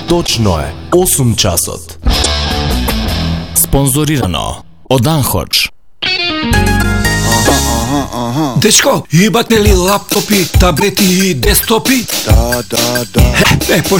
Точно е 8 часот. Спонзорирано од Анхоч. Дечко, имате ли лаптопи, таблети и десктопи? Да. По